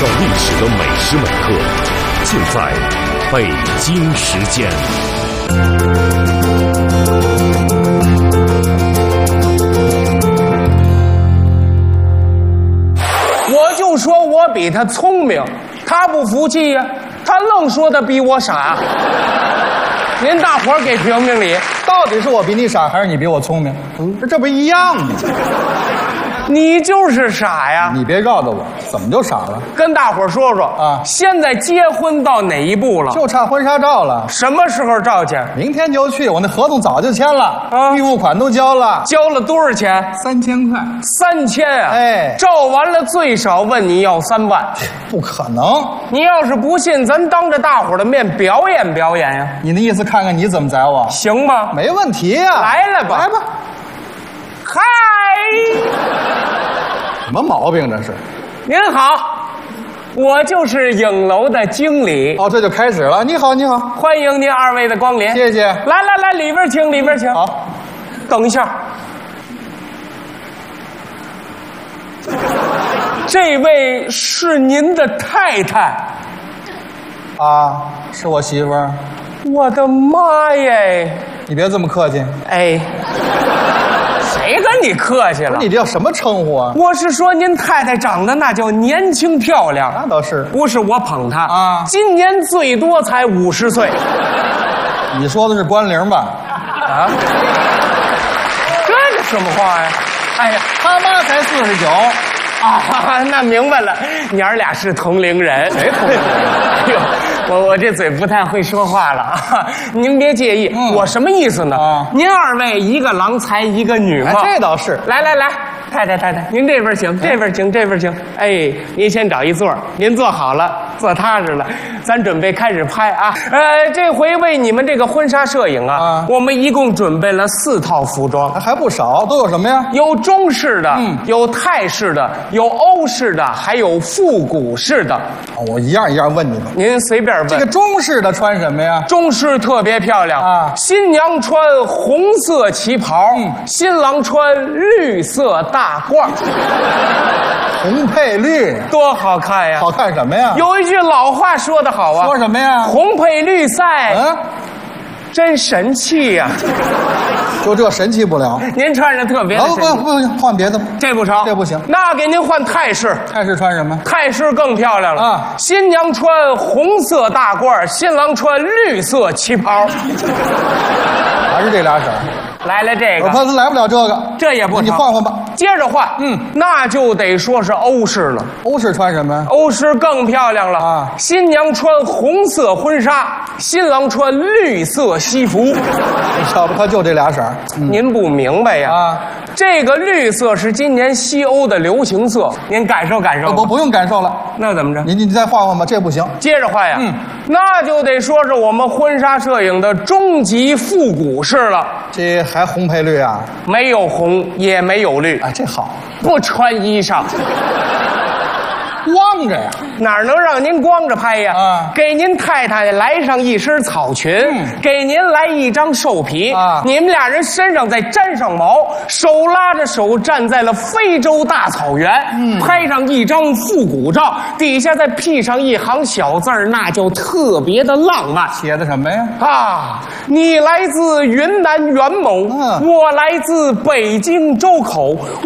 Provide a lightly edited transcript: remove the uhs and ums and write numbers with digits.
造历史的每时每刻，尽在北京时间。 我就说我比他聪明，他不服气呀，他愣说他比我傻。您大伙儿给评评理， 到底是我比你傻，还是你比我聪明？这不一样吗？ 你就是傻呀！ 你别绕着我，怎么就傻了？ 跟大伙儿说说啊， 现在结婚到哪一步了？ 就差婚纱照了， 什么时候照去？ 明天就去。我那合同早就签了， 啊预付款都交了， 交了多少钱 3000块。 ？3000啊！ 哎照完了最少问你要3万。 不可能！ 你要是不信，咱当着大伙儿的面表演表演呀， 你的意思看看你怎么宰我？ 行吗？ 没问题呀、 来了吧， 来吧。 嗨， 什么毛病这是？ 您好，我就是影楼的经理， 哦，这就开始了。你好，你好， 欢迎您二位的光临。 谢谢。 来来来，里边请，里边请。 好， 等一下，这位是您的太太。 啊，是我媳妇儿。 我的妈耶！ 你别这么客气。 哎，谁跟你客气了？ 你这叫什么称呼啊？ 我是说您太太长得那叫年轻漂亮， 那倒是。 不是我捧她啊今年最多才50岁。 你说的是关龄吧？ 啊，这是什么话呀？哎呀， 他妈才49。 啊，那明白了，娘儿俩是同龄人。 谁同龄人？ 哎呦，我这嘴不太会说话了啊，您别介意。我什么意思呢？ 啊您二位一个郎才一个女嘛。 这倒是。 来来来，太太，您这边请，这边请，这边请。哎，您先找一座，您坐好了，坐踏实了，咱准备开始拍啊。这回为你们这个婚纱摄影啊，我们一共准备了4套服装， 还不少，都有什么呀？ 有中式的，有泰式的，有欧式的，还有复古式的。 我一样一样问你吧。 您随便问。 这个中式的穿什么呀？ 中式特别漂亮啊新娘穿红色旗袍，新郎穿绿色大褂， 红配绿， 多好看呀！ 好看什么呀？ 有一句老话说得好啊， 说什么呀？ 红配绿赛，真神气呀！ 就这神气不了。 您穿着特别的神气， 不行，换别的吧。 这不成， 这不行。 那给您换泰式。 泰式穿什么？ 泰式更漂亮了啊新娘穿红色大褂，新郎穿绿色旗袍。 还是这俩色儿？ 来了这个， 我怕他来不了这个， 这也不成， 你换换吧。 接着换，那就得说是欧式了。 欧式穿什么呀？ 欧式更漂亮了啊新娘穿红色婚纱，新郎穿绿色西服。 要不他就这俩色儿。 您不明白呀？ 啊， 这个绿色是今年西欧的流行色，您感受感受。 不用感受了。 那怎么着？ 你再换换吧，这不行。 接着换呀。那就得说是我们婚纱摄影的终极复古式了。 这还红配绿啊？ 没有红，也没有绿， 哎，这好， 不穿衣裳。 光着呀。 哪能让您光着拍呀？ 啊给您太太来上一身草裙，给您来一张兽皮啊你们俩人身上再沾上毛，手拉着手站在了非洲大草原，拍上一张复古照，底下再辟上一行小字儿，那就特别的浪漫写的什么呀？ 啊！你来自云南元谋，我来自北京周口。